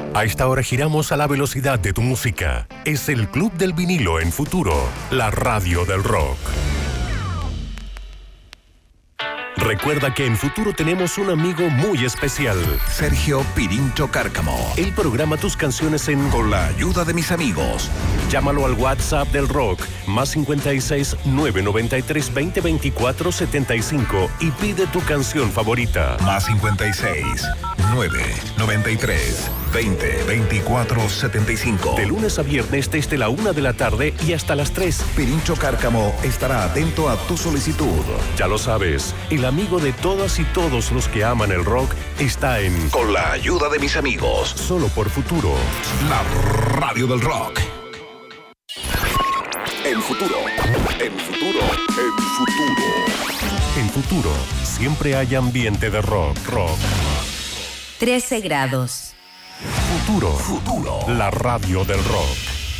A esta hora giramos a la velocidad de tu música. Es el Club del Vinilo en Futuro, la radio del rock. Recuerda que en Futuro tenemos un amigo muy especial. Sergio Pirincho Cárcamo. Él programa tus canciones Con la ayuda de mis amigos. Llámalo al WhatsApp del rock, más 56 993 20 24 75 y pide tu canción favorita. Más 56 993 20 24 75. De lunes a viernes desde la 1 de la tarde y hasta las 3. Pirincho Cárcamo estará atento a tu solicitud. Ya lo sabes, el amigo de todas y todos los que aman el rock está en Con la ayuda de mis amigos. Solo por Futuro. La radio del rock. En Futuro. En Futuro. En Futuro. En Futuro, siempre hay ambiente de rock. 13 grados. Futuro. La radio del rock.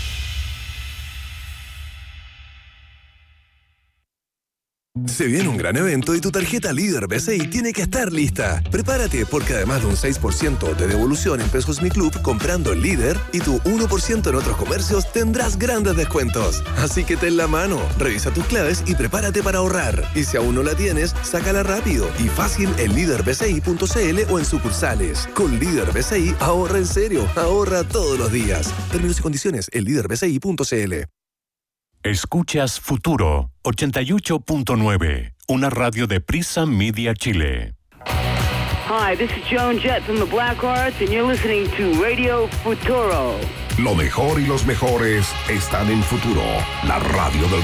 Se viene un gran evento y tu tarjeta Líder BCI tiene que estar lista. Prepárate porque además de un 6% de devolución en Pesos Mi Club comprando el Líder y tu 1% en otros comercios tendrás grandes descuentos. Así que ten la mano, revisa tus claves y prepárate para ahorrar. Y si aún no la tienes, sácala rápido y fácil en liderbci.cl o en sucursales. Con Líder BCI ahorra en serio, ahorra todos los días. Términos y condiciones en liderbci.cl. Escuchas Futuro 88.9, una radio de Prisa Media Chile. Hi, this is Joan Jett from the Blackhearts and you're listening to Radio Futuro. Lo mejor y los mejores están en Futuro, la radio del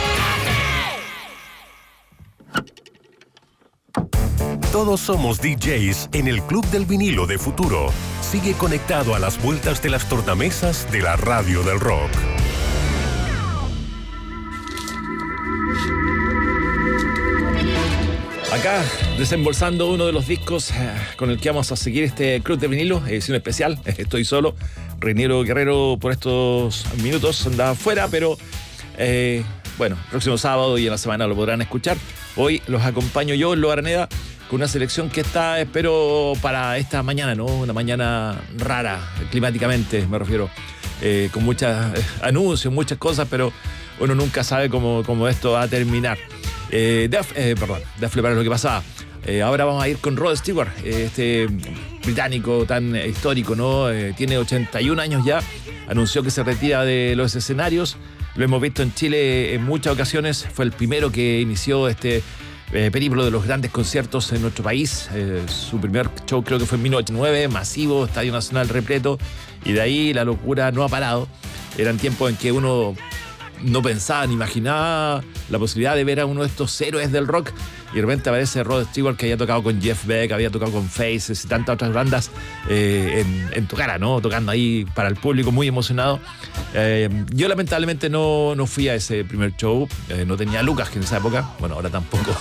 rock. Todos somos DJs en el Club del Vinilo de Futuro. Sigue conectado a las vueltas de las tornamesas de la radio del rock. Acá, desembolsando uno de los discos con el que vamos a seguir este Club de Vinilo, edición especial. Estoy solo. Reinero Guerrero por estos minutos andaba fuera, pero bueno, próximo sábado y en la semana lo podrán escuchar. Hoy los acompaño yo, Lo Araneda, con una selección que está, espero, para esta mañana, ¿no? Una mañana rara, climáticamente, me refiero. Con muchos anuncios, muchas cosas, pero uno nunca sabe cómo esto va a terminar. Def Leppard es lo que pasaba. Ahora vamos a ir con Rod Stewart, este británico tan histórico, ¿no? Tiene 81 años ya, anunció que se retira de los escenarios. Lo hemos visto en Chile en muchas ocasiones, fue el primero que inició este periplo de los grandes conciertos en nuestro país. Su primer show creo que fue en 1989, masivo, Estadio Nacional repleto, y de ahí la locura no ha parado. Eran tiempos en que uno no pensaba ni imaginaba la posibilidad de ver a uno de estos héroes del rock, y de repente aparece Rod Stewart, que había tocado con Jeff Beck, había tocado con Faces y tantas otras bandas en tu cara, ¿no? Tocando ahí para el público, muy emocionado. Yo lamentablemente no fui a ese primer show, no tenía lucas que en esa época, bueno, ahora tampoco,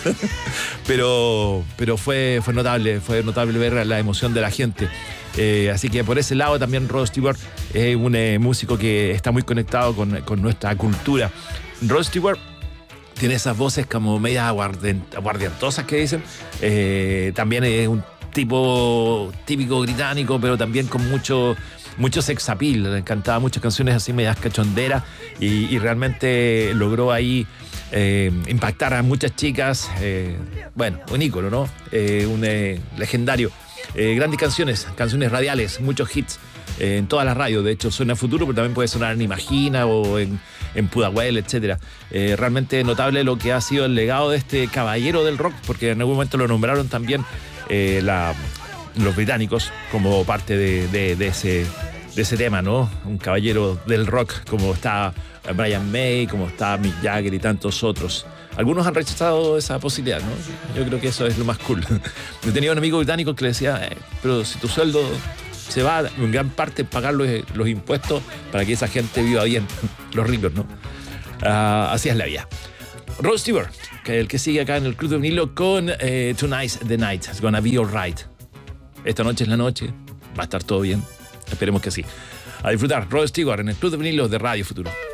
pero fue notable ver la emoción de la gente. Así que por ese lado también Rod Stewart es un músico que está muy conectado con nuestra cultura. Rod Stewart tiene esas voces como medias aguardientosas que dicen. También es un tipo típico británico, pero también con mucho sex appeal. Le encantaba muchas canciones así medias cachonderas y realmente logró ahí impactar a muchas chicas. Bueno, un ícono, ¿no? Un legendario. Grandes canciones radiales, muchos hits en todas las radios. De hecho, suena Futuro, pero también puede sonar en Imagina o en Pudahuel, etc. Realmente notable lo que ha sido el legado de este caballero del rock, porque en algún momento lo nombraron también los británicos como parte de ese tema, ¿no? Un caballero del rock, como está Brian May, como está Mick Jagger y tantos otros. Algunos han rechazado esa posibilidad, ¿no? Yo creo que eso es lo más cool. Yo tenía un amigo británico que le decía, pero si tu sueldo se va en gran parte en pagar los impuestos para que esa gente viva bien, los ricos, ¿no? Así es la vida. Rod Stewart, que es el que sigue acá en el Club de Vinilo con Tonight's the Night, It's Gonna Be Alright. Esta noche es la noche, va a estar todo bien, esperemos que sí. A disfrutar, Rod Stewart en el Club de Vinilo de Radio Futuro.